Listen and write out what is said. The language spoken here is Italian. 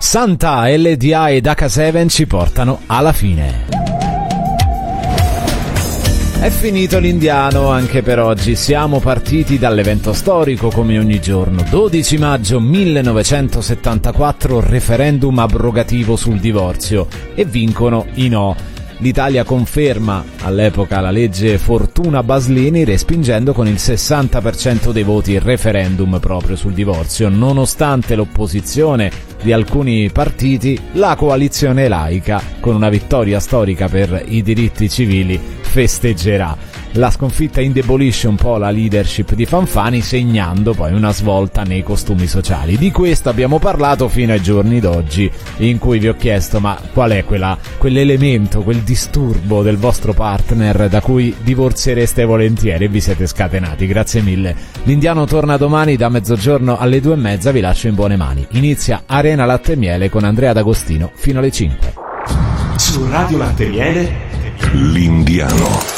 Santa, LDA ed H7 ci portano alla fine. È finito l'indiano anche per oggi, siamo partiti dall'evento storico come ogni giorno. 12 maggio 1974, referendum abrogativo sul divorzio e vincono i no. L'Italia conferma all'epoca la legge Fortuna Baslini respingendo con il 60% dei voti il referendum proprio sul divorzio. Nonostante l'opposizione di alcuni partiti, la coalizione laica, con una vittoria storica per i diritti civili, festeggerà. La sconfitta indebolisce un po' la leadership di Fanfani, segnando poi una svolta nei costumi sociali. Di questo abbiamo parlato fino ai giorni d'oggi, in cui vi ho chiesto ma qual è quell'elemento, quel disturbo del vostro partner da cui divorziereste volentieri, e vi siete scatenati. Grazie mille. L'Indiano torna domani da mezzogiorno alle 2:30, vi lascio in buone mani. Inizia Arena Latte e Miele con Andrea D'Agostino fino alle 5. Su Radio Latte e Miele, l'Indiano.